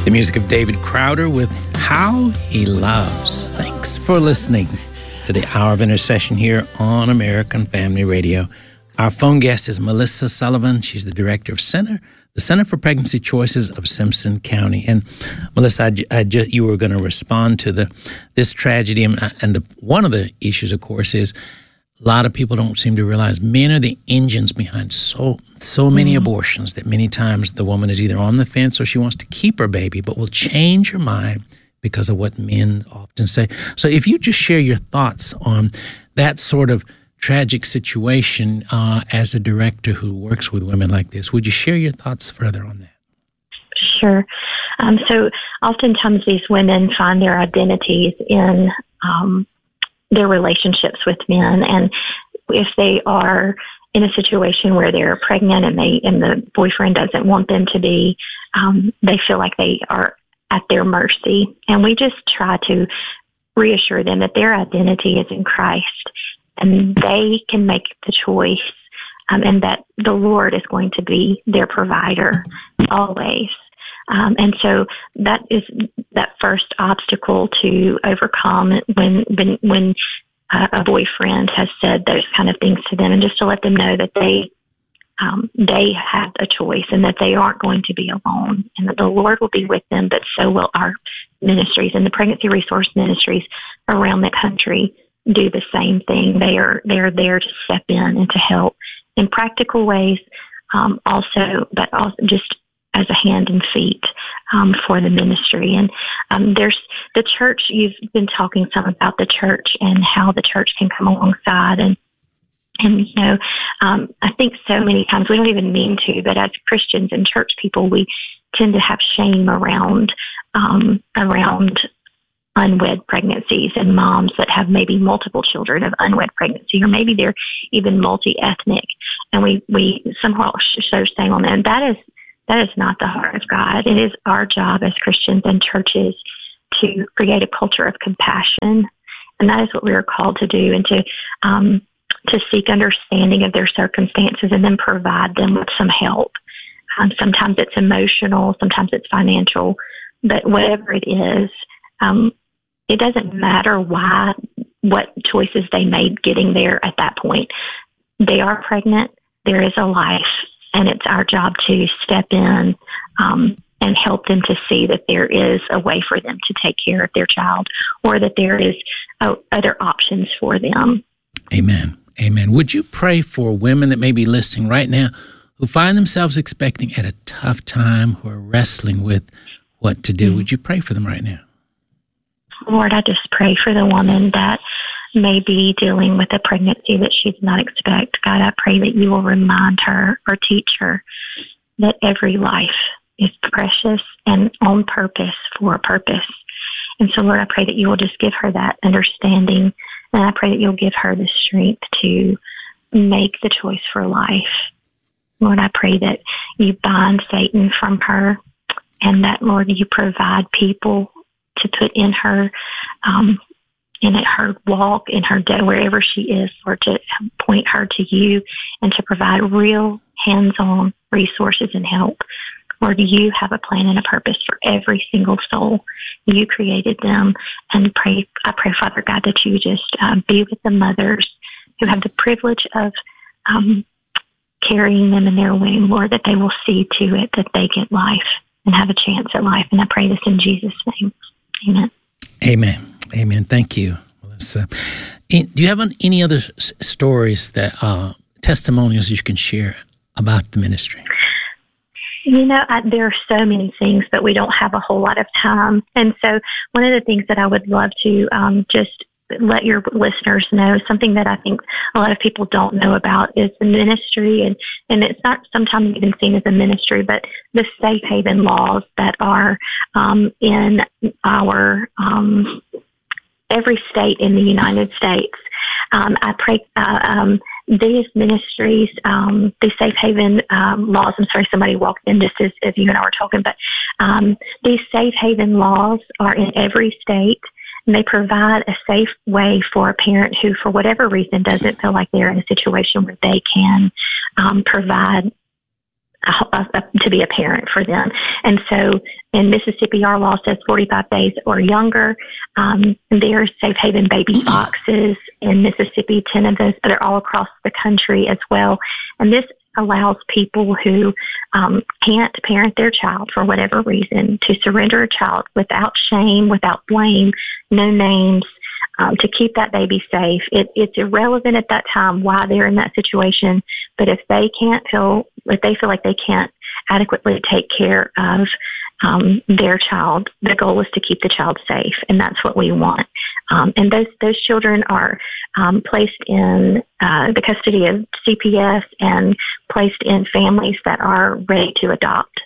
The music of David Crowder with How He Loves. Thanks for listening to the Hour of Intercession here on American Family Radio. Our phone guest is Melissa Sullivan. She's the director of the Center for Pregnancy Choices of Simpson County. And Melissa, you were going to respond to this tragedy, and one of the issues, of course, is a lot of people don't seem to realize men are the engines behind so many abortions that many times the woman is either on the fence or she wants to keep her baby, but will change her mind because of what men often say. So if you just share your thoughts on that sort of tragic situation as a director who works with women like this, would you share your thoughts further on that? Sure. So oftentimes these women find their identities in their relationships with men, and if they are in a situation where they're pregnant and the boyfriend doesn't want them to be, they feel like they are at their mercy. And we just try to reassure them that their identity is in Christ and they can make the choice, and that the Lord is going to be their provider always. And so that is that first obstacle to overcome when a boyfriend has said those kind of things to them, and just to let them know that they have a choice and that they aren't going to be alone, and that the Lord will be with them, but so will our ministries, and the pregnancy resource ministries around the country do the same thing. They are there to step in and to help in practical ways, but also just as a hand and feet for the ministry. And there's the church. You've been talking some about the church and how the church can come alongside. And I think so many times we don't even mean to, but as Christians and church people, we tend to have shame around unwed pregnancies and moms that have maybe multiple children of unwed pregnancy, or maybe they're even multi-ethnic. And we somehow show shame on them. That is not the heart of God. It is our job as Christians and churches to create a culture of compassion. And that is what we are called to do, and to seek understanding of their circumstances and then provide them with some help. Sometimes it's emotional, sometimes it's financial, but whatever it is, it doesn't matter what choices they made getting there at that point. They are pregnant. There is a life. And it's our job to step in and help them to see that there is a way for them to take care of their child, or that there is other options for them. Amen. Amen. Would you pray for women that may be listening right now who find themselves expecting at a tough time, who are wrestling with what to do? Mm-hmm. Would you pray for them right now? Lord, I just pray for the woman that may be dealing with a pregnancy that she did not expect. God, I pray that you will remind her or teach her that every life is precious and on purpose for a purpose. And so, Lord, I pray that you will just give her that understanding, and I pray that you'll give her the strength to make the choice for life. Lord, I pray that you bind Satan from her, and that, Lord, you provide people to put in her in her walk, in her day, wherever she is, Lord, to point her to you and to provide real hands-on resources and help. Lord, you have a plan and a purpose for every single soul. You created them, and I pray, Father God, that you just be with the mothers who have the privilege of carrying them in their womb, Lord, that they will see to it that they get life and have a chance at life. And I pray this in Jesus' name. Amen. Amen. Amen. Thank you, Melissa. Do you have any other stories, testimonials you can share about the ministry? There are so many things, but we don't have a whole lot of time. And so one of the things that I would love to just let your listeners know, something that I think a lot of people don't know about, is the ministry, and it's not sometimes even seen as a ministry, but the safe haven laws that are in our every state in the United States. I pray these ministries, these safe haven laws. I'm sorry, somebody walked in just as you and I were talking, but these safe haven laws are in every state, and they provide a safe way for a parent who, for whatever reason, doesn't feel like they're in a situation where they can provide to be a parent for them. And so in Mississippi, our law says 45 days or younger. There are Safe Haven baby boxes in Mississippi, 10 of those, but they're all across the country as well. And this allows people who can't parent their child for whatever reason to surrender a child without shame, without blame, no names, to keep that baby safe. It's irrelevant at that time why they're in that situation, but if they feel like they can't adequately take care of their child, the goal is to keep the child safe, and that's what we want. And those children are placed in the custody of CPS and placed in families that are ready to adopt.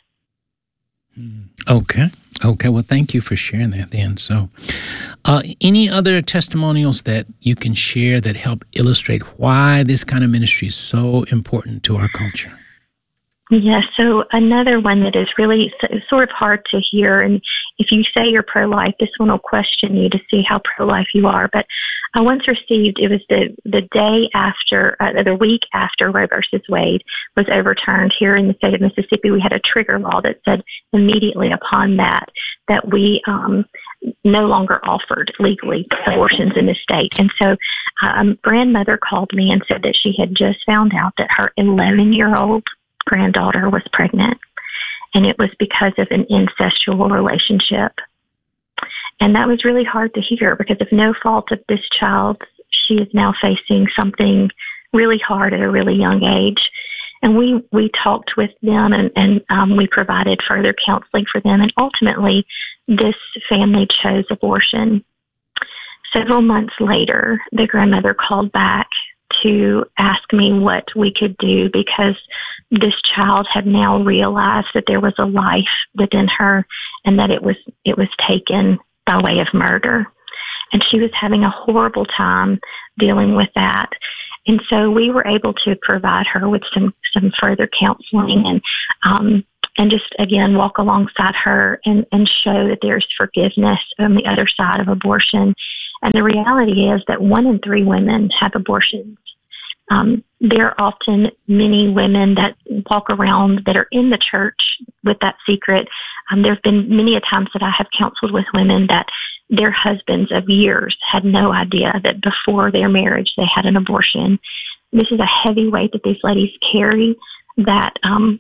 Okay. Well, thank you for sharing that then. So, any other testimonials that you can share that help illustrate why this kind of ministry is so important to our culture? Yes, so another one that is really sort of hard to hear, and if you say you're pro-life, this one will question you to see how pro-life you are. But I once received, it was the day after, the week after Roe versus Wade was overturned here in the state of Mississippi, we had a trigger law that said immediately upon that we no longer offered legally abortions in the state. And so a grandmother called me and said that she had just found out that her 11-year-old granddaughter was pregnant, and it was because of an incestual relationship. And that was really hard to hear, because of no fault of this child, she is now facing something really hard at a really young age. And we talked with them, and we provided further counseling for them, and ultimately this family chose abortion. Several months later, the grandmother called back to ask me what we could do, because this child had now realized that there was a life within her, and that it was taken by way of murder. And she was having a horrible time dealing with that. And so we were able to provide her with some further counseling and just, again, walk alongside her and show that there's forgiveness on the other side of abortion. And the reality is that 1 in 3 women have abortions. There are often many women that walk around that are in the church with that secret. There have been many a times that I have counseled with women that their husbands of years had no idea that before their marriage they had an abortion. This is a heavy weight that these ladies carry that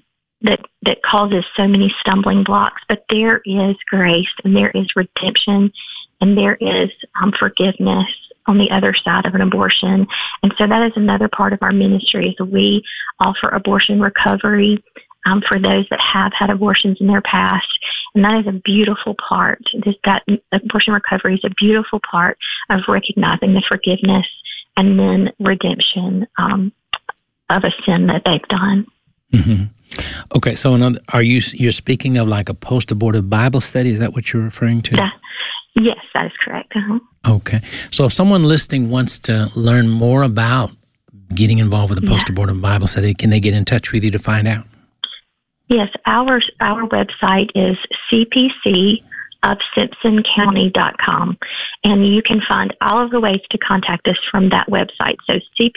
causes so many stumbling blocks. But there is grace, and there is redemption, and there is forgiveness on the other side of an abortion. And so that is another part of our ministry, is we offer abortion recovery for those that have had abortions in their past. And that is a beautiful part. That abortion recovery is a beautiful part of recognizing the forgiveness and then redemption of a sin that they've done. Mm-hmm. Okay, so you're speaking of like a post-abortive Bible study? Is that what you're referring to? Yes, that is correct. Uh-huh. Okay. So if someone listening wants to learn more about getting involved with a post-abortive Bible study, can they get in touch with you to find out? Yes, our website is cpcofsimpsoncounty.com, and you can find all of the ways to contact us from that website. So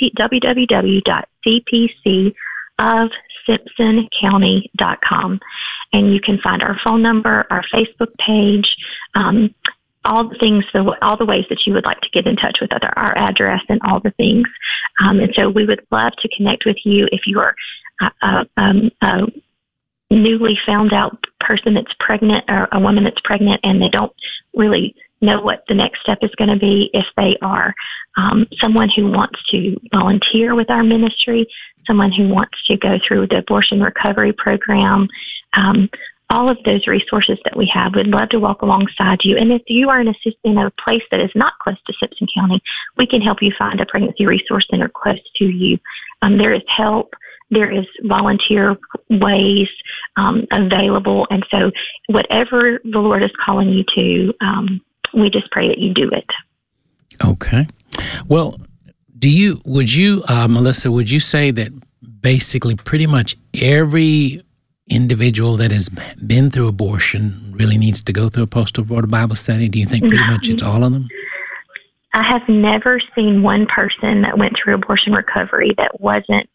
www.cpcofsimpsoncounty.com, and you can find our phone number, our Facebook page, all the things, all the ways that you would like to get in touch with our address and all the things. And so we would love to connect with you if you are a newly found out person that's pregnant, or a woman that's pregnant, and they don't really know what the next step is going to be. If they are someone who wants to volunteer with our ministry, someone who wants to go through the abortion recovery program, all of those resources that we have, we'd love to walk alongside you. And if you are in a place that is not close to Simpson County, we can help you find a pregnancy resource center close to you. There is help. There is volunteer ways available. And so whatever the Lord is calling you to, we just pray that you do it. Okay. Well, Melissa, would you say that basically pretty much every individual that has been through abortion really needs to go through a post-abortive Bible study? Do you think pretty much it's all of them? I have never seen one person that went through abortion recovery that wasn't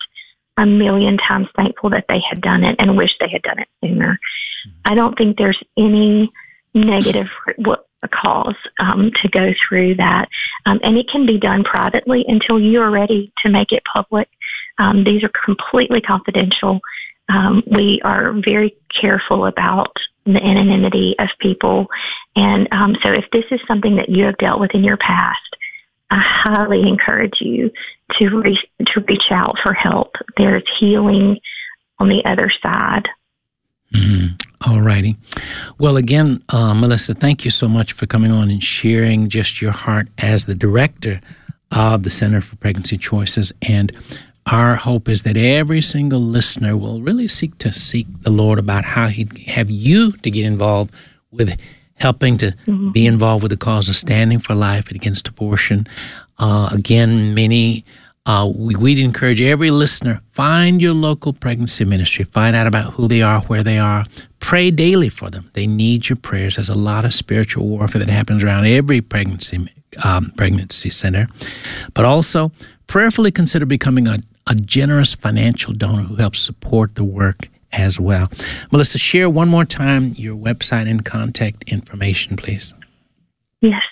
a million times thankful that they had done it and wish they had done it sooner. I don't think there's any negative cause to go through that. And it can be done privately until you are ready to make it public. These are completely confidential. We are very careful about the anonymity of people. And so if this is something that you have dealt with in your past, I highly encourage you to reach out for help. There's healing on the other side. Mm-hmm. All righty. Well, again, Melissa, thank you so much for coming on and sharing just your heart as the director of the Center for Pregnancy Choices. And our hope is that every single listener will really seek the Lord about how He'd have you to get involved with helping to be involved with the cause of standing for life and against abortion. Again, we'd encourage every listener, find your local pregnancy ministry, find out about who they are, where they are, pray daily for them. They need your prayers. There's a lot of spiritual warfare that happens around every pregnancy center. But also, prayerfully consider becoming a generous financial donor who helps support the work as well. Melissa, share one more time your website and contact information, please. Yes,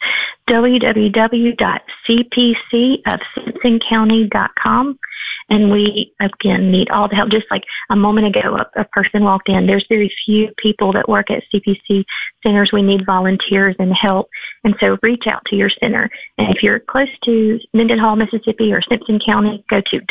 www.cpcofsimpsoncounty.com. And we, again, need all the help. Just like a moment ago, a person walked in. There's very few people that work at CPC centers. We need volunteers and help. And so reach out to your center. And if you're close to Mendenhall, Mississippi, or Simpson County, go to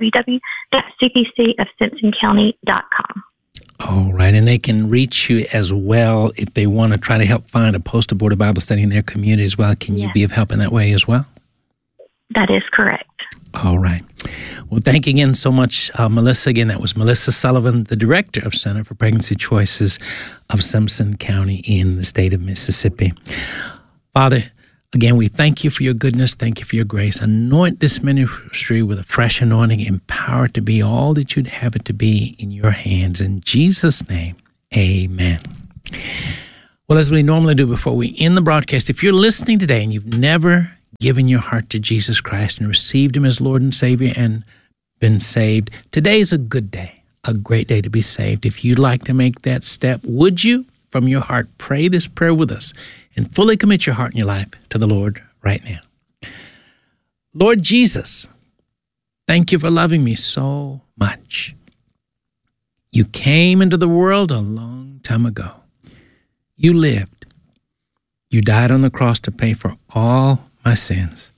www.cpcofsimpsoncounty.com. All right. And they can reach you as well if they want to try to help find a post-abortive Bible study in their community as well. Can you be of help in that way as well? That is correct. All right. Well, thank you again so much, Melissa. Again, that was Melissa Sullivan, the director of Center for Pregnancy Choices of Simpson County in the state of Mississippi. Father, again, we thank you for your goodness. Thank you for your grace. Anoint this ministry with a fresh anointing, empower it to be all that you'd have it to be in your hands. In Jesus' name, amen. Well, as we normally do before we end the broadcast, if you're listening today and you've never given your heart to Jesus Christ and received Him as Lord and Savior and been saved, today is a good day, a great day to be saved. If you'd like to make that step, would you, from your heart, pray this prayer with us and fully commit your heart and your life to the Lord right now? Lord Jesus, thank you for loving me so much. You came into the world a long time ago. You lived. You died on the cross to pay for all my sins.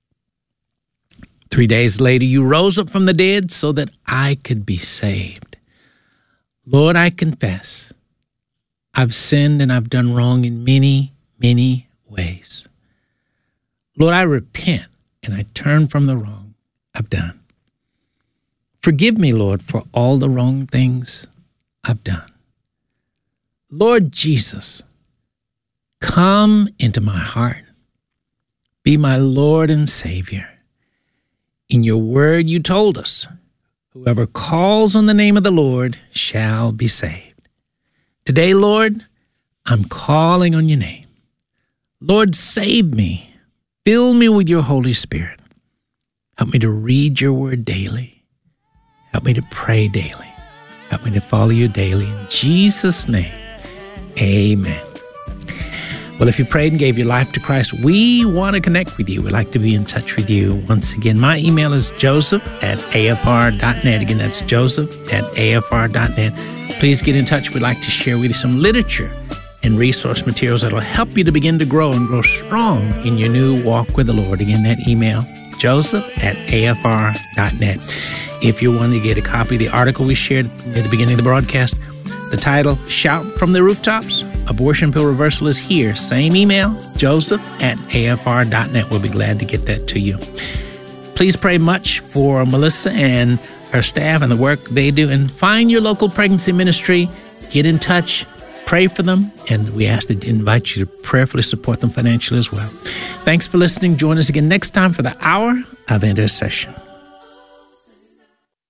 3 days later, you rose up from the dead so that I could be saved. Lord, I confess I've sinned and I've done wrong in many, many ways. Lord, I repent and I turn from the wrong I've done. Forgive me, Lord, for all the wrong things I've done. Lord Jesus, come into my heart. Be my Lord and Savior. In your word, you told us, whoever calls on the name of the Lord shall be saved. Today, Lord, I'm calling on your name. Lord, save me. Fill me with your Holy Spirit. Help me to read your word daily. Help me to pray daily. Help me to follow you daily. In Jesus' name, amen. Well, if you prayed and gave your life to Christ, we want to connect with you. We'd like to be in touch with you. Once again, my email is joseph@afr.net. Again, that's joseph@afr.net. Please get in touch. We'd like to share with you some literature and resource materials that will help you to begin to grow and grow strong in your new walk with the Lord. Again, that email, joseph@afr.net. If you're wanting to get a copy of the article we shared at the beginning of the broadcast, the title, Shout from the Rooftops, Abortion Pill Reversal, is here. Same email, joseph@afr.net. We'll be glad to get that to you. Please pray much for Melissa and her staff and the work they do. And find your local pregnancy ministry. Get in touch. Pray for them. And we invite you to prayerfully support them financially as well. Thanks for listening. Join us again next time for the Hour of Intercession.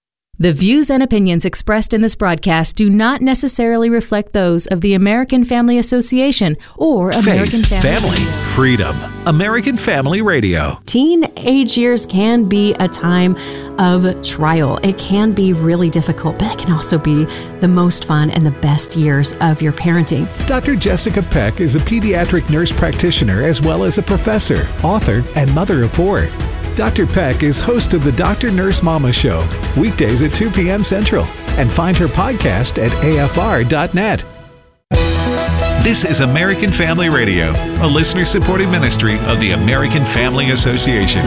The views and opinions expressed in this broadcast do not necessarily reflect those of the American Family Association or American Family Freedom. American Family Radio. Teenage years can be a time of trial. It can be really difficult, but it can also be the most fun and the best years of your parenting. Dr. Jessica Peck is a pediatric nurse practitioner as well as a professor, author, and mother of 4. Dr. Peck is host of the Dr. Nurse Mama Show, weekdays at 2 p.m. Central, and find her podcast at afr.net. This is American Family Radio, a listener-supported ministry of the American Family Association.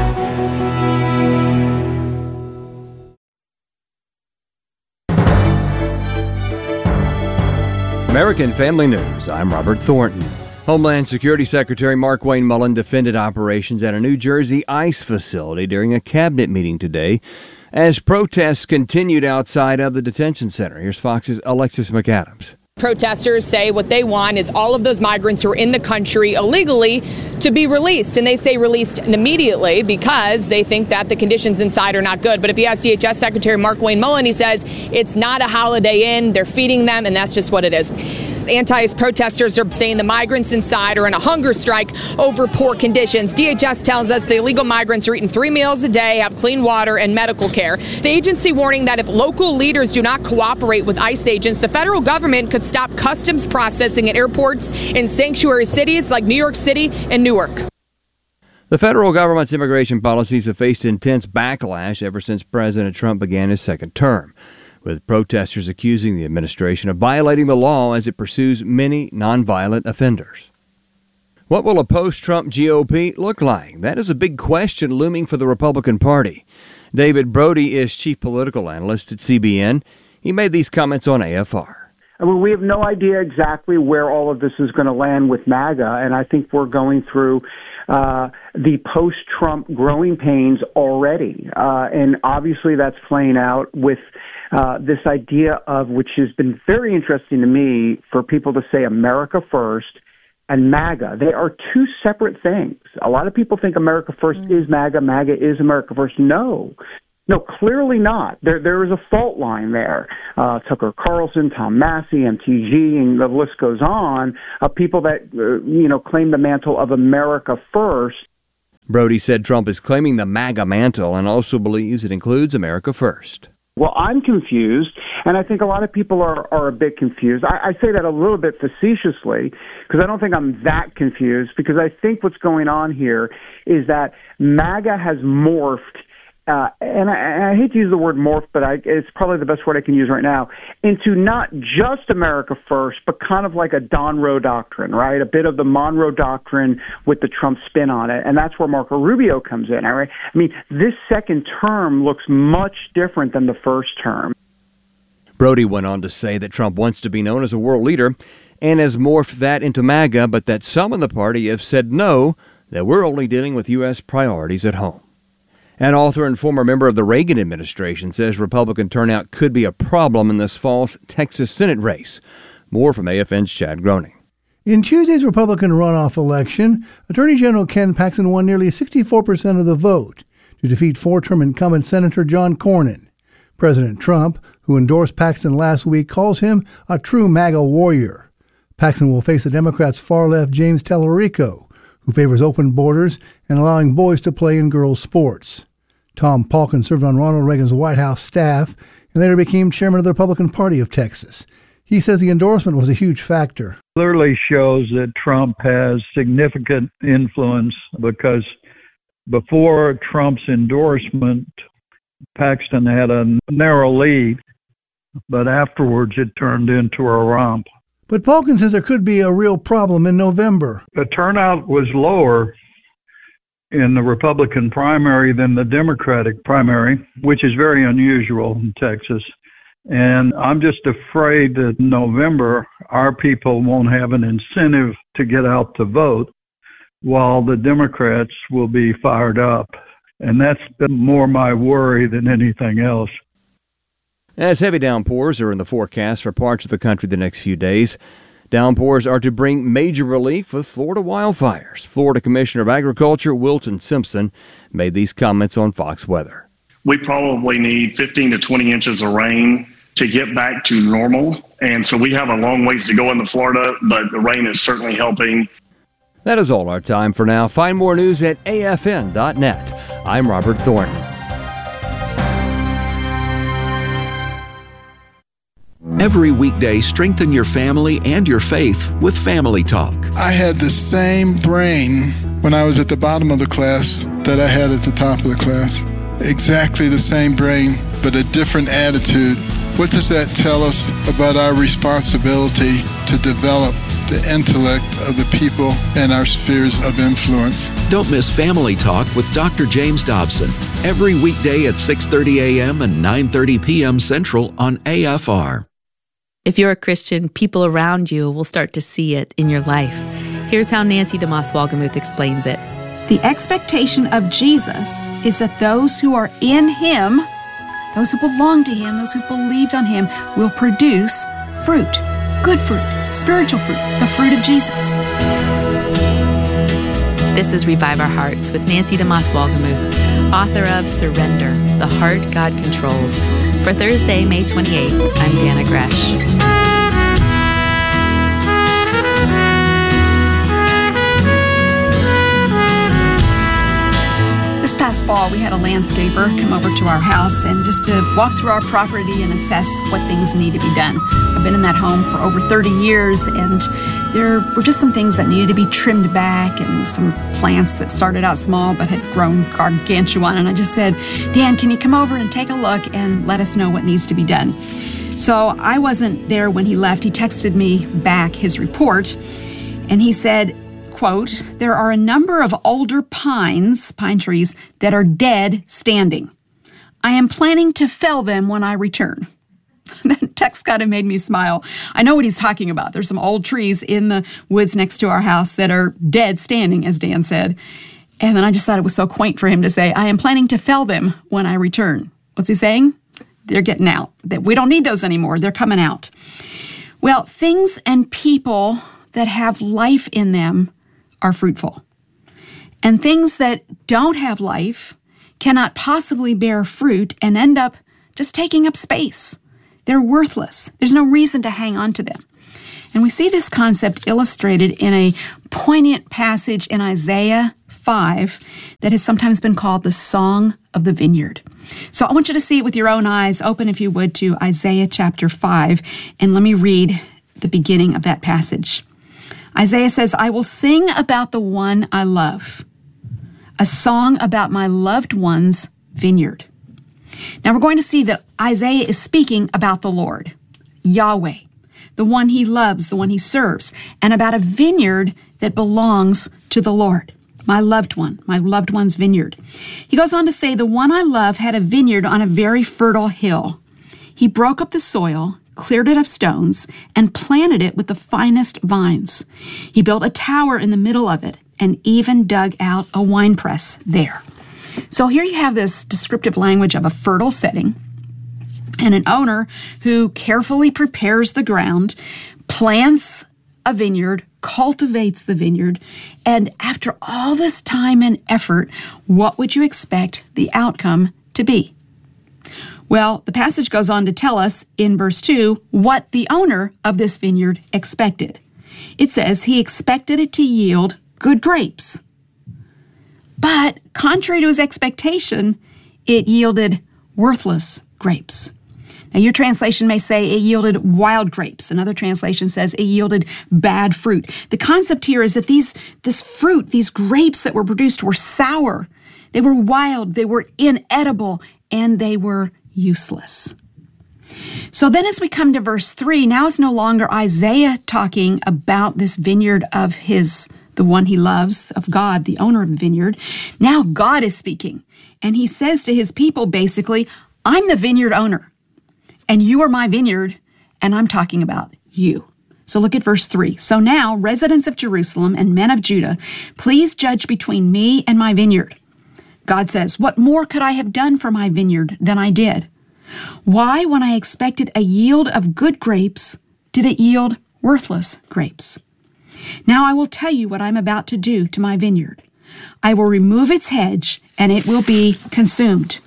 American Family News, I'm Robert Thornton. Homeland Security Secretary Markwayne Mullin defended operations at a New Jersey ICE facility during a cabinet meeting today as protests continued outside of the detention center. Here's Fox's Alexis McAdams. Protesters say what they want is all of those migrants who are in the country illegally to be released. And they say released immediately because they think that the conditions inside are not good. But if you ask DHS Secretary Markwayne Mullin, he says it's not a Holiday Inn. They're feeding them, and that's just what it is. Anti-ICE protesters are saying the migrants inside are in a hunger strike over poor conditions. DHS tells us the illegal migrants are eating 3 meals a day, have clean water and medical care. The agency warning that if local leaders do not cooperate with ICE agents, the federal government could stop customs processing at airports in sanctuary cities like New York City and Newark. The federal government's immigration policies have faced intense backlash ever since President Trump began his second term, with protesters accusing the administration of violating the law as it pursues many nonviolent offenders. What will a post-Trump GOP look like? That is a big question looming for the Republican Party. David Brody is chief political analyst at CBN. He made these comments on AFR. I mean, we have no idea exactly where all of this is going to land with MAGA, and I think we're going through the post-Trump growing pains already. And obviously that's playing out with this idea of, which has been very interesting to me, for people to say America first and MAGA. They are two separate things. A lot of people think America first is MAGA, MAGA is America first. No, clearly not. There is a fault line there. Tucker Carlson, Tom Massey, MTG, and the list goes on of people that, claim the mantle of America first. Brody said Trump is claiming the MAGA mantle and also believes it includes America first. Well, I'm confused, and I think a lot of people are a bit confused. I say that a little bit facetiously because I don't think I'm that confused, because I think what's going on here is that MAGA has morphed, and I hate to use the word morph, but it's probably the best word I can use right now, into not just America first, but kind of like a Don Roe doctrine, right? A bit of the Monroe doctrine with the Trump spin on it. And that's where Marco Rubio comes in, all right? I mean, this second term looks much different than the first term. Brody went on to say that Trump wants to be known as a world leader and has morphed that into MAGA, but that some in the party have said no, that we're only dealing with U.S. priorities at home. An author and former member of the Reagan administration says Republican turnout could be a problem in this fall's Texas Senate race. More from AFN's Chad Groening. In Tuesday's Republican runoff election, Attorney General Ken Paxton won nearly 64% of the vote to defeat four-term incumbent Senator John Cornyn. President Trump, who endorsed Paxton last week, calls him a true MAGA warrior. Paxton will face the Democrats' far-left James Tallarico, who favors open borders and allowing boys to play in girls' sports. Tom Palkin served on Ronald Reagan's White House staff and later became chairman of the Republican Party of Texas. He says the endorsement was a huge factor. Clearly shows that Trump has significant influence, because before Trump's endorsement, Paxton had a narrow lead, but afterwards it turned into a romp. But Palkin says there could be a real problem in November. The turnout was lower in the Republican primary than the Democratic primary, which is very unusual in Texas. And I'm just afraid that in November, our people won't have an incentive to get out to vote, while the Democrats will be fired up. And that's been more my worry than anything else. As heavy downpours are in the forecast for parts of the country the next few days, downpours are to bring major relief with Florida wildfires. Florida Commissioner of Agriculture Wilton Simpson made these comments on Fox Weather. we probably need 15 to 20 inches of rain to get back to normal. And so we have a long ways to go in Florida, but the rain is certainly helping. That is all our time for now. Find more news at afn.net. I'm Robert Thornton. Every weekday, strengthen your family and your faith with Family Talk. I had the same brain when I was at the bottom of the class that I had at the top of the class. Exactly the same brain, but a different attitude. What does that tell us about our responsibility to develop the intellect of the people in our spheres of influence? Don't miss Family Talk with Dr. James Dobson every weekday at 6:30 a.m. and 9:30 p.m. Central on AFR. If you're a Christian, people around you will start to see it in your life. Here's how Nancy DeMoss Wolgemuth explains it. The expectation of Jesus is that those who are in Him, those who belong to Him, those who believed on Him, will produce fruit, good fruit, spiritual fruit, the fruit of Jesus. This is Revive Our Hearts with Nancy DeMoss Wolgemuth, author of Surrender, The Heart God Controls. For Thursday, May 28th, I'm Dana Gresh. This past fall, we had a landscaper come over to our house and just to walk through our property and assess what things need to be done. I've been in that home for over 30 years, and there were just some things that needed to be trimmed back and some plants that started out small but had grown gargantuan. And I just said, Dan, can you come over and take a look and let us know what needs to be done? So I wasn't there when he left. He texted me back his report, and he said, quote, there are a number of older pine trees that are dead standing. I am planning to fell them when I return. That text kind of made me smile. I know what he's talking about. There's some old trees in the woods next to our house that are dead standing, as Dan said. And then I just thought it was so quaint for him to say, I am planning to fell them when I return. What's he saying? They're getting out. That we don't need those anymore. They're coming out. Well, things and people that have life in them are fruitful. And things that don't have life cannot possibly bear fruit and end up just taking up space. They're worthless. There's no reason to hang on to them. And we see this concept illustrated in a poignant passage in Isaiah 5 that has sometimes been called the Song of the Vineyard. So I want you to see it with your own eyes. Open, if you would, to Isaiah chapter 5, and let me read the beginning of that passage. Isaiah says, I will sing about the one I love, a song about my loved one's vineyard. Now we're going to see that Isaiah is speaking about the Lord, Yahweh, the one he loves, the one he serves, and about a vineyard that belongs to the Lord, my loved one's vineyard. He goes on to say, the one I love had a vineyard on a very fertile hill. He broke up the soil, cleared it of stones, and planted it with the finest vines. He built a tower in the middle of it and even dug out a winepress there. So here you have this descriptive language of a fertile setting and an owner who carefully prepares the ground, plants a vineyard, cultivates the vineyard, and after all this time and effort, what would you expect the outcome to be? Well, the passage goes on to tell us in verse 2 what the owner of this vineyard expected. It says he expected it to yield good grapes. But contrary to his expectation, it yielded worthless grapes. Now, your translation may say it yielded wild grapes. Another translation says it yielded bad fruit. The concept here is that this fruit, these grapes that were produced were sour. They were wild, they were inedible, and they were useless. So then as we come to verse 3, now it's no longer Isaiah talking about this vineyard of the one he loves, of God, the owner of the vineyard. Now God is speaking, and he says to his people basically, I'm the vineyard owner, and you are my vineyard, and I'm talking about you. So look at verse 3. So now, residents of Jerusalem and men of Judah, please judge between me and my vineyard. God says, what more could I have done for my vineyard than I did? Why, when I expected a yield of good grapes, did it yield worthless grapes? Now I will tell you what I'm about to do to my vineyard. I will remove its hedge, and it will be consumed.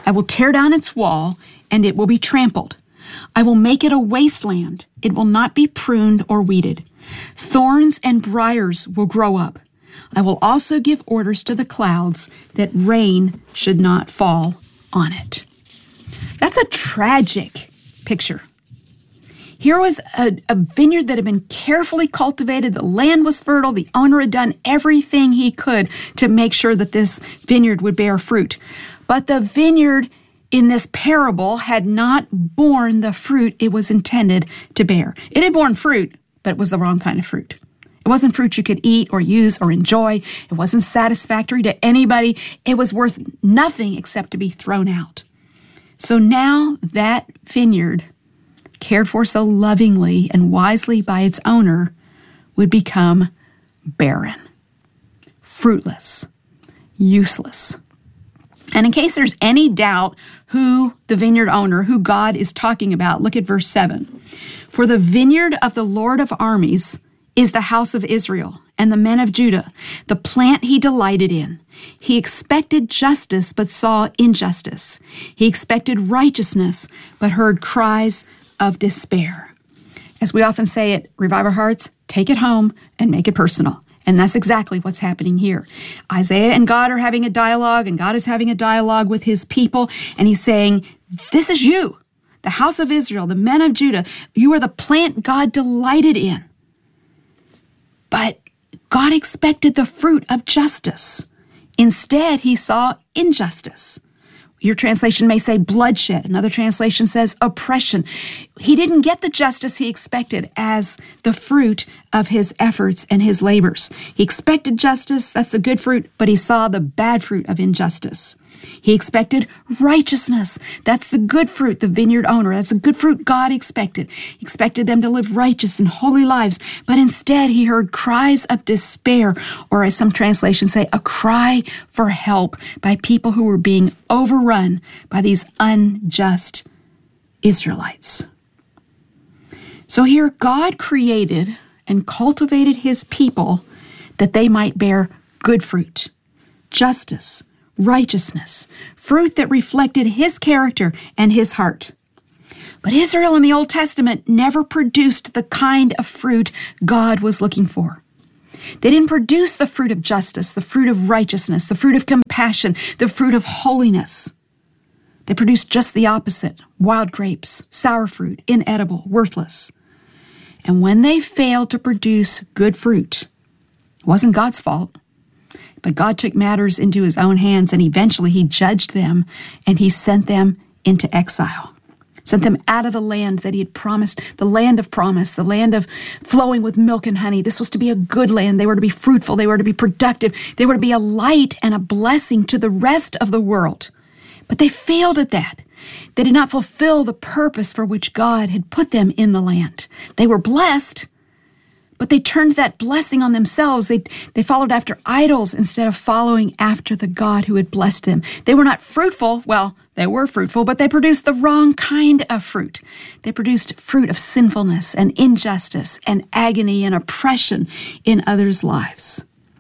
I will tear down its wall, and it will be trampled. I will make it a wasteland. It will not be pruned or weeded. Thorns and briars will grow up. I will also give orders to the clouds that rain should not fall on it. That's a tragic picture. Here was a vineyard that had been carefully cultivated. The land was fertile. The owner had done everything he could to make sure that this vineyard would bear fruit. But the vineyard in this parable had not borne the fruit it was intended to bear. It had borne fruit, but it was the wrong kind of fruit. It wasn't fruit you could eat or use or enjoy. It wasn't satisfactory to anybody. It was worth nothing except to be thrown out. So now that vineyard, cared for so lovingly and wisely by its owner, would become barren, fruitless, useless. And in case there's any doubt who the vineyard owner, who God is talking about, look at verse 7. For the vineyard of the Lord of armies is the house of Israel and the men of Judah, the plant he delighted in. He expected justice, but saw injustice. He expected righteousness, but heard cries of despair. As we often say at Revive Our Hearts, take it home and make it personal. And that's exactly what's happening here. Isaiah and God are having a dialogue, and God is having a dialogue with his people, and he's saying, this is you, the house of Israel, the men of Judah. You are the plant God delighted in. But God expected the fruit of justice. Instead, he saw injustice. Your translation may say bloodshed. Another translation says oppression. He didn't get the justice he expected as the fruit of his efforts and his labors. He expected justice, that's the good fruit, but he saw the bad fruit of injustice. He expected righteousness. That's the good fruit, the vineyard owner. That's the good fruit God expected. He expected them to live righteous and holy lives. But instead, he heard cries of despair, or as some translations say, a cry for help by people who were being overrun by these unjust Israelites. So here, God created and cultivated his people that they might bear good fruit, justice, righteousness, fruit that reflected his character and his heart. But Israel in the Old Testament never produced the kind of fruit God was looking for. They didn't produce the fruit of justice, the fruit of righteousness, the fruit of compassion, the fruit of holiness. They produced just the opposite: wild grapes, sour fruit, inedible, worthless. And when they failed to produce good fruit, it wasn't God's fault. But God took matters into his own hands, and eventually he judged them, and he sent them into exile. Sent them out of the land that he had promised, the land of promise, the land of flowing with milk and honey. This was to be a good land. They were to be fruitful. They were to be productive. They were to be a light and a blessing to the rest of the world. But they failed at that. They did not fulfill the purpose for which God had put them in the land. They were blessed, but they turned that blessing on themselves. They followed after idols instead of following after the God who had blessed them. They were not fruitful. Well, they were fruitful, but they produced the wrong kind of fruit. They produced fruit of sinfulness and injustice and agony and oppression in others' lives.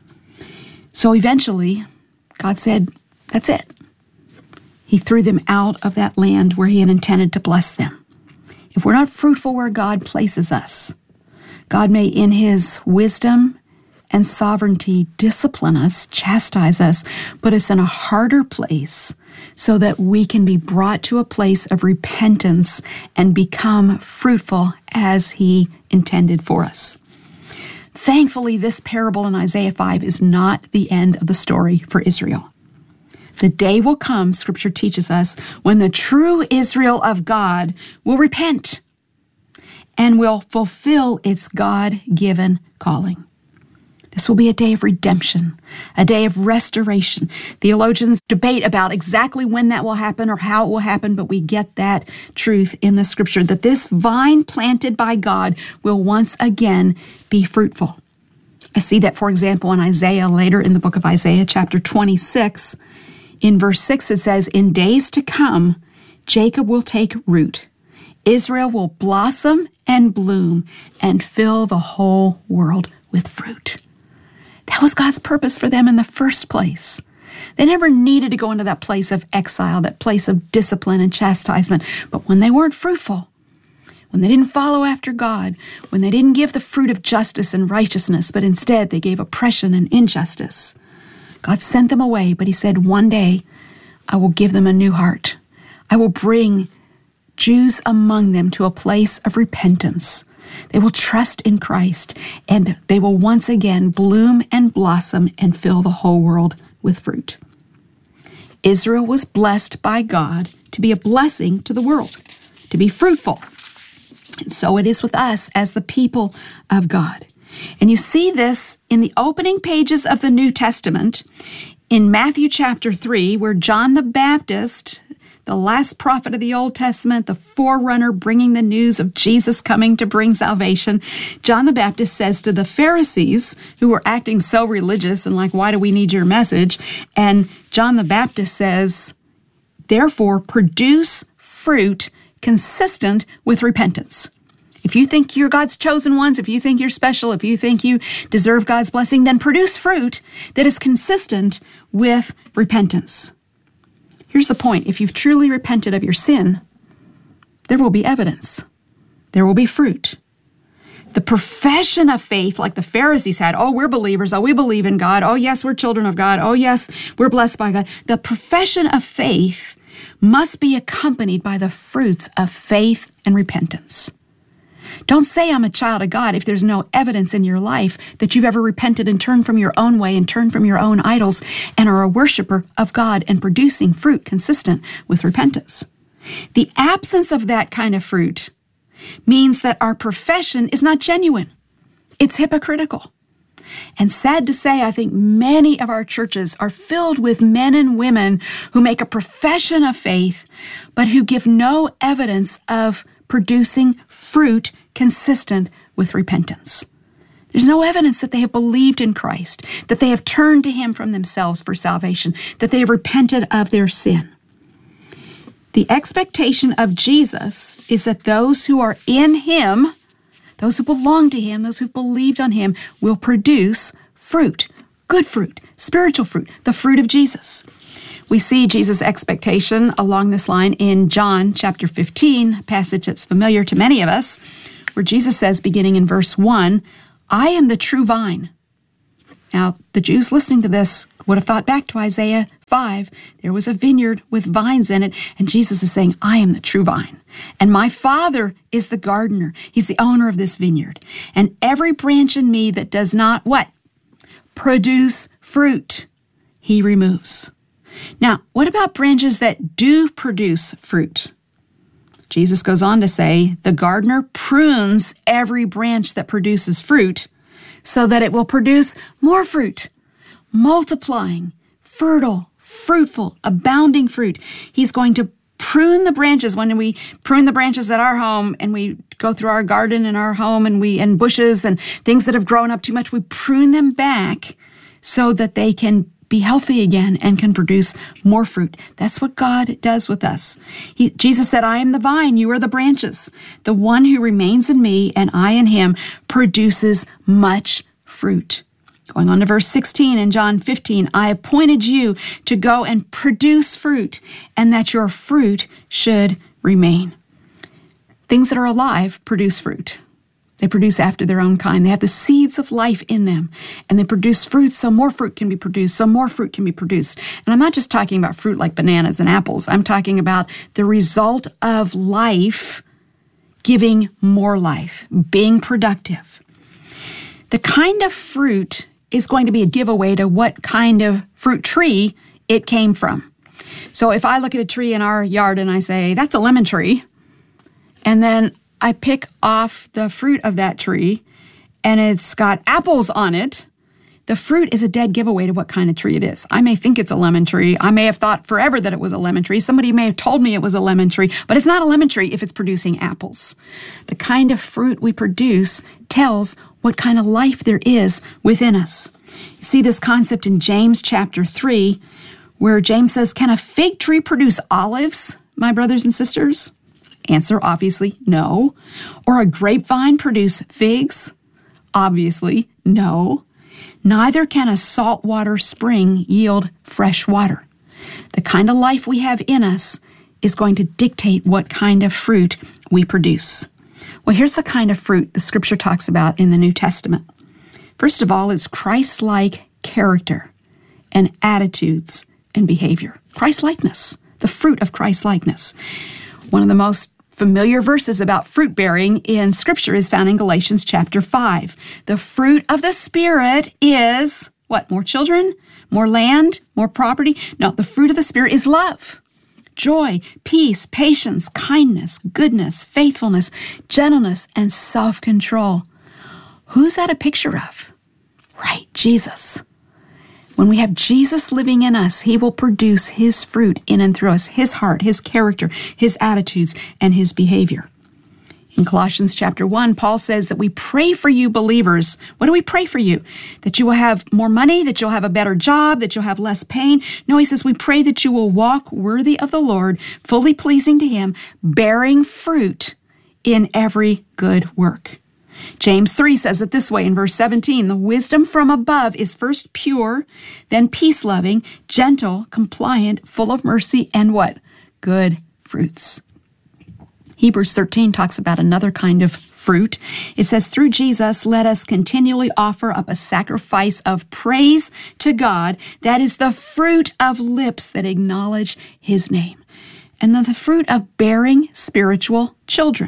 So eventually, God said, that's it. He threw them out of that land where he had intended to bless them. If we're not fruitful where God places us, God may, in his wisdom and sovereignty, discipline us, chastise us, put us in a harder place so that we can be brought to a place of repentance and become fruitful as he intended for us. Thankfully, this parable in Isaiah 5 is not the end of the story for Israel. The day will come, Scripture teaches us, when the true Israel of God will repent and will fulfill its God-given calling. This will be a day of redemption, a day of restoration. Theologians debate about exactly when that will happen or how it will happen, but we get that truth in the Scripture, that this vine planted by God will once again be fruitful. I see that, for example, in Isaiah, later in the book of Isaiah, chapter 26. In verse 6, it says, "In days to come, Jacob will take root. Israel will blossom and bloom and fill the whole world with fruit." That was God's purpose for them in the first place. They never needed to go into that place of exile, that place of discipline and chastisement. But when they weren't fruitful, when they didn't follow after God, when they didn't give the fruit of justice and righteousness, but instead they gave oppression and injustice, God sent them away. But he said, one day I will give them a new heart. I will bring Jews among them to a place of repentance. They will trust in Christ, and they will once again bloom and blossom and fill the whole world with fruit. Israel was blessed by God to be a blessing to the world, to be fruitful. And so it is with us as the people of God. And you see this in the opening pages of the New Testament in Matthew chapter 3, where John the Baptist, the last prophet of the Old Testament, the forerunner bringing the news of Jesus coming to bring salvation, John the Baptist says to the Pharisees, who were acting so religious and like, why do we need your message? And John the Baptist says, therefore, produce fruit consistent with repentance. If you think you're God's chosen ones, if you think you're special, if you think you deserve God's blessing, then produce fruit that is consistent with repentance. Here's the point. If you've truly repented of your sin, there will be evidence. There will be fruit. The profession of faith, like the Pharisees had, oh, we're believers, oh, we believe in God, oh, yes, we're children of God, oh, yes, we're blessed by God. The profession of faith must be accompanied by the fruits of faith and repentance. Don't say I'm a child of God if there's no evidence in your life that you've ever repented and turned from your own way and turned from your own idols and are a worshiper of God and producing fruit consistent with repentance. The absence of that kind of fruit means that our profession is not genuine. It's hypocritical. And sad to say, I think many of our churches are filled with men and women who make a profession of faith, but who give no evidence of producing fruit consistent with repentance. There's no evidence that they have believed in Christ, that they have turned to Him from themselves for salvation, that they have repented of their sin. The expectation of Jesus is that those who are in Him, those who belong to Him, those who've believed on Him, will produce fruit, good fruit, spiritual fruit, the fruit of Jesus. We see Jesus' expectation along this line in John chapter 15, a passage that's familiar to many of us, where Jesus says, beginning in verse 1, I am the true vine. Now, the Jews listening to this would have thought back to Isaiah 5. There was a vineyard with vines in it, and Jesus is saying, I am the true vine. And my Father is the gardener. He's the owner of this vineyard. And every branch in me that does not, what? Produce fruit, He removes. Now, what about branches that do produce fruit? Jesus goes on to say, the gardener prunes every branch that produces fruit so that it will produce more fruit, multiplying, fertile, fruitful, abounding fruit. He's going to prune the branches. When we prune the branches at our home and we go through our garden in our home and bushes and things that have grown up too much, we prune them back so that they can be healthy again and can produce more fruit. That's what God does with us. Jesus said, I am the vine, you are the branches. The one who remains in me and I in him produces much fruit. Going on to verse 16 in John 15, I appointed you to go and produce fruit, and that your fruit should remain. Things that are alive produce fruit. They produce after their own kind. They have the seeds of life in them, and they produce fruit so more fruit can be produced, so more fruit can be produced. And I'm not just talking about fruit like bananas and apples. I'm talking about the result of life giving more life, being productive. The kind of fruit is going to be a giveaway to what kind of fruit tree it came from. So if I look at a tree in our yard and I say, that's a lemon tree, and then I pick off the fruit of that tree and it's got apples on it, the fruit is a dead giveaway to what kind of tree it is. I may think it's a lemon tree. I may have thought forever that it was a lemon tree. Somebody may have told me it was a lemon tree, but it's not a lemon tree if it's producing apples. The kind of fruit we produce tells what kind of life there is within us. You see this concept in James chapter 3, where James says, can a fig tree produce olives, my brothers and sisters? Answer, obviously, no. Or a grapevine produce figs? Obviously, no. Neither can a saltwater spring yield fresh water. The kind of life we have in us is going to dictate what kind of fruit we produce. Well, here's the kind of fruit the Scripture talks about in the New Testament. First of all, it's Christ-like character and attitudes and behavior. Christ-likeness, the fruit of Christ-likeness. One of the most familiar verses about fruit bearing in Scripture is found in Galatians chapter 5. The fruit of the Spirit is, what, more children? More land? More property? No, the fruit of the Spirit is love, joy, peace, patience, kindness, goodness, faithfulness, gentleness, and self-control. Who's that a picture of? Right, Jesus. When we have Jesus living in us, He will produce His fruit in and through us, His heart, His character, His attitudes, and His behavior. In Colossians chapter 1, Paul says that we pray for you believers. What do we pray for you? That you will have more money, that you'll have a better job, that you'll have less pain. No, he says we pray that you will walk worthy of the Lord, fully pleasing to Him, bearing fruit in every good work. James 3 says it this way in verse 17, the wisdom from above is first pure, then peace-loving, gentle, compliant, full of mercy, and what? Good fruits. Hebrews 13 talks about another kind of fruit. It says, through Jesus, let us continually offer up a sacrifice of praise to God. That is the fruit of lips that acknowledge His name. And then the fruit of bearing spiritual children.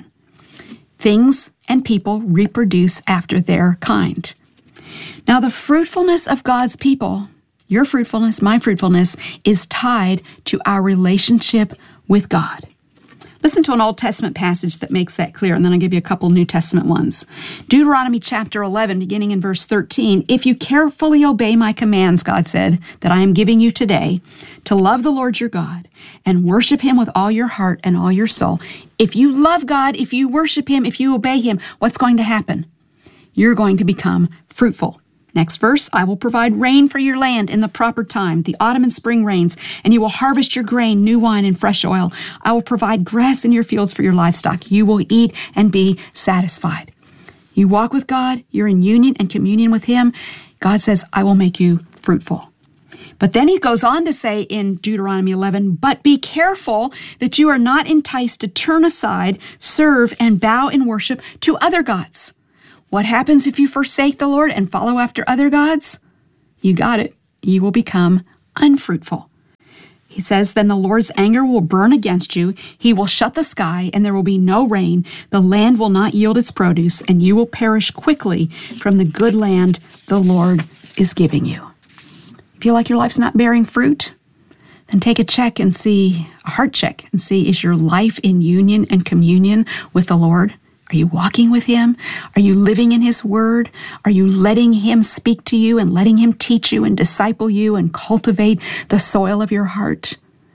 Things and people reproduce after their kind. Now, the fruitfulness of God's people, your fruitfulness, my fruitfulness, is tied to our relationship with God. Listen to an Old Testament passage that makes that clear, and then I'll give you a couple New Testament ones. Deuteronomy chapter 11, beginning in verse 13, if you carefully obey my commands, God said, that I am giving you today, to love the Lord your God and worship Him with all your heart and all your soul. If you love God, if you worship Him, if you obey Him, what's going to happen? You're going to become fruitful. Next verse, I will provide rain for your land in the proper time, the autumn and spring rains, and you will harvest your grain, new wine, and fresh oil. I will provide grass in your fields for your livestock. You will eat and be satisfied. You walk with God, you're in union and communion with Him. God says, I will make you fruitful. But then He goes on to say in Deuteronomy 11, but be careful that you are not enticed to turn aside, serve, and bow in worship to other gods. What happens if you forsake the Lord and follow after other gods? You got it. You will become unfruitful. He says, then the Lord's anger will burn against you. He will shut the sky, and there will be no rain. The land will not yield its produce, and you will perish quickly from the good land the Lord is giving you. Feel like your life's not bearing fruit? Then take a check and see, a heart check, and see, is your life in union and communion with the Lord? Are you walking with Him? Are you living in His Word? Are you letting Him speak to you and letting Him teach you and disciple you and cultivate the soil of your heart?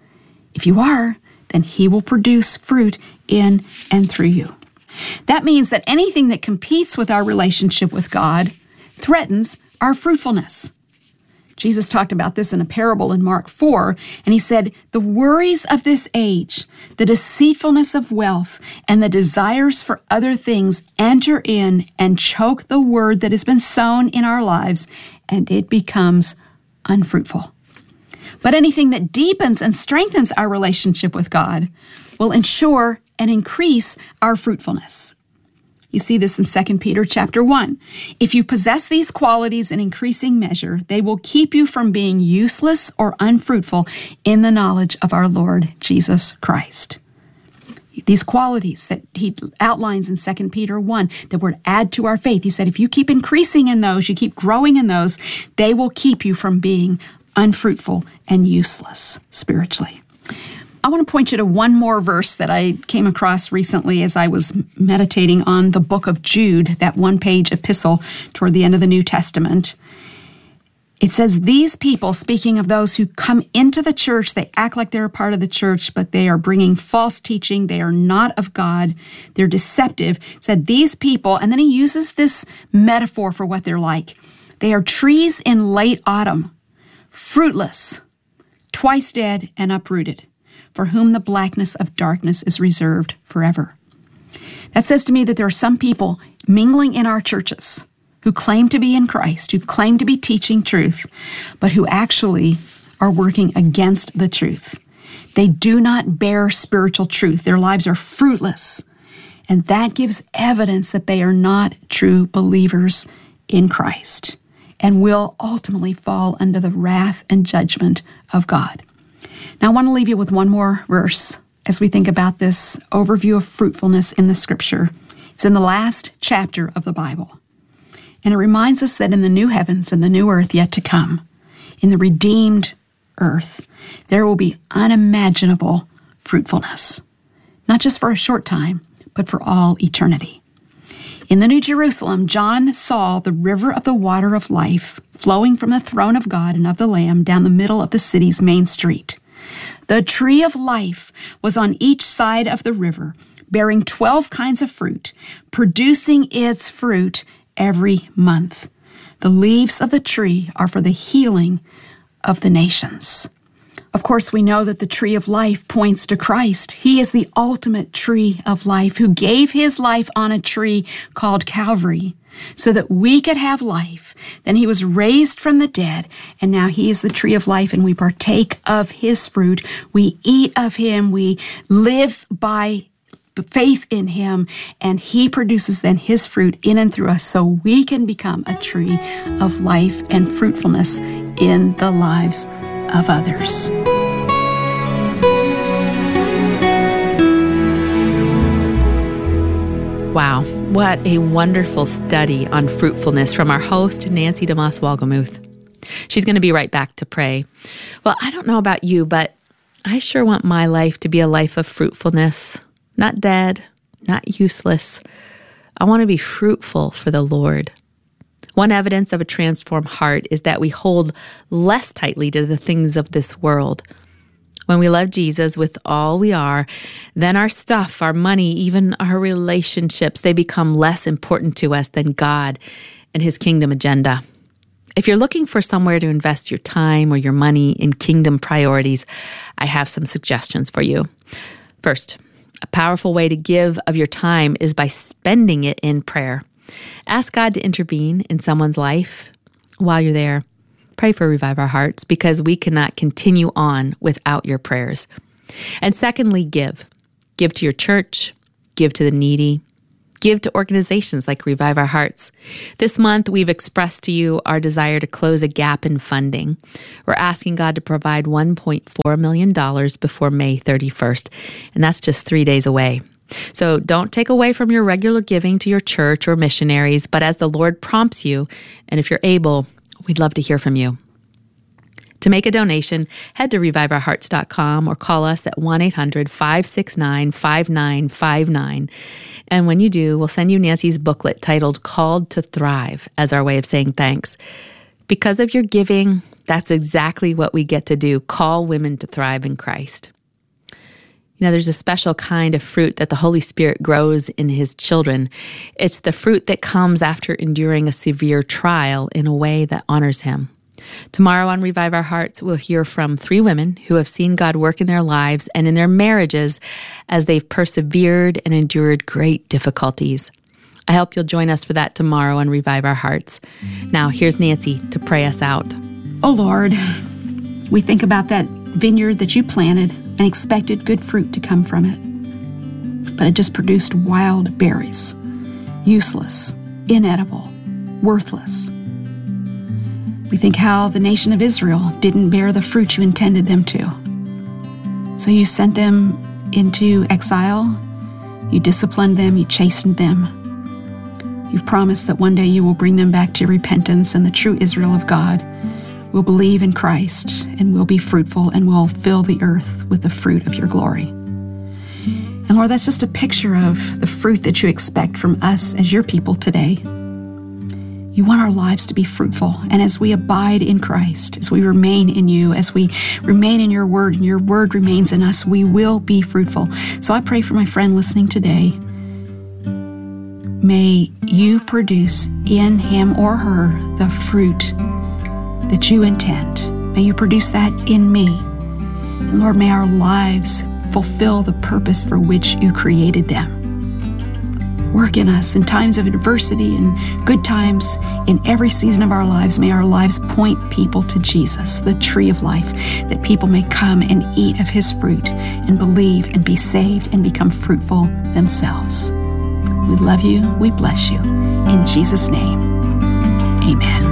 If you are, then He will produce fruit in and through you. That means that anything that competes with our relationship with God threatens our fruitfulness. Jesus talked about this in a parable in Mark 4, and He said, the worries of this age, the deceitfulness of wealth, and the desires for other things enter in and choke the word that has been sown in our lives, and it becomes unfruitful. But anything that deepens and strengthens our relationship with God will ensure and increase our fruitfulness. You see this in 2 Peter chapter 1. If you possess these qualities in increasing measure, they will keep you from being useless or unfruitful in the knowledge of our Lord Jesus Christ. These qualities that he outlines in 2 Peter 1 that we're to add to our faith. He said, if you keep increasing in those, you keep growing in those, they will keep you from being unfruitful and useless spiritually. I want to point you to one more verse that I came across recently as I was meditating on the book of Jude, that one-page epistle toward the end of the New Testament. It says, these people, speaking of those who come into the church, they act like they're a part of the church, but they are bringing false teaching. They are not of God. They're deceptive. It said, these people, and then he uses this metaphor for what they're like. They are trees in late autumn, fruitless, twice dead and uprooted, for whom the blackness of darkness is reserved forever. That says to me that there are some people mingling in our churches who claim to be in Christ, who claim to be teaching truth, but who actually are working against the truth. They do not bear spiritual truth. Their lives are fruitless. And that gives evidence that they are not true believers in Christ and will ultimately fall under the wrath and judgment of God. Now, I want to leave you with one more verse as we think about this overview of fruitfulness in the Scripture. It's in the last chapter of the Bible. And it reminds us that in the new heavens and the new earth yet to come, in the redeemed earth, there will be unimaginable fruitfulness, not just for a short time, but for all eternity. In the New Jerusalem, John saw the river of the water of life flowing from the throne of God and of the Lamb down the middle of the city's main street. The tree of life was on each side of the river, bearing 12 kinds of fruit, producing its fruit every month. The leaves of the tree are for the healing of the nations. Of course, we know that the tree of life points to Christ. He is the ultimate tree of life who gave his life on a tree called Calvary so that we could have life. Then he was raised from the dead, and now he is the tree of life, and we partake of his fruit. We eat of him. We live by faith in him, and he produces then his fruit in and through us so we can become a tree of life and fruitfulness in the lives of others. Wow, what a wonderful study on fruitfulness from our host, Nancy DeMoss Wolgemuth. She's going to be right back to pray. Well, I don't know about you, but I sure want my life to be a life of fruitfulness. Not dead, not useless. I want to be fruitful for the Lord. One evidence of a transformed heart is that we hold less tightly to the things of this world. When we love Jesus with all we are, then our stuff, our money, even our relationships, they become less important to us than God and his kingdom agenda. If you're looking for somewhere to invest your time or your money in kingdom priorities, I have some suggestions for you. First, a powerful way to give of your time is by spending it in prayer. Ask God to intervene in someone's life while you're there. Pray for Revive Our Hearts because we cannot continue on without your prayers. And secondly, give. Give to your church. Give to the needy. Give to organizations like Revive Our Hearts. This month, we've expressed to you our desire to close a gap in funding. We're asking God to provide $1.4 million before May 31st, and that's just 3 days away. So don't take away from your regular giving to your church or missionaries, but as the Lord prompts you, and if you're able, we'd love to hear from you. To make a donation, head to reviveourhearts.com or call us at 1-800-569-5959. And when you do, we'll send you Nancy's booklet titled Called to Thrive as our way of saying thanks. Because of your giving, that's exactly what we get to do, call women to thrive in Christ. You know, there's a special kind of fruit that the Holy Spirit grows in his children. It's the fruit that comes after enduring a severe trial in a way that honors him. Tomorrow on Revive Our Hearts, we'll hear from 3 women who have seen God work in their lives and in their marriages as they've persevered and endured great difficulties. I hope you'll join us for that tomorrow on Revive Our Hearts. Now, here's Nancy to pray us out. Oh, Lord, we think about that vineyard that you planted and expected good fruit to come from it. But it just produced wild berries, useless, inedible, worthless. We think how the nation of Israel didn't bear the fruit you intended them to. So you sent them into exile, you disciplined them, you chastened them. You've promised that one day you will bring them back to repentance, and the true Israel of God will believe in Christ and will be fruitful and will fill the earth with the fruit of your glory. And Lord, that's just a picture of the fruit that you expect from us as your people today. You want our lives to be fruitful. And as we abide in Christ, as we remain in you, as we remain in your word, and your word remains in us, we will be fruitful. So I pray for my friend listening today. May you produce in him or her the fruit that you intend. May you produce that in me. And Lord, may our lives fulfill the purpose for which you created them. Work in us in times of adversity and good times, in every season of our lives. May our lives point people to Jesus, the tree of life, that people may come and eat of his fruit and believe and be saved and become fruitful themselves. We love you. We bless you. In Jesus' name, amen.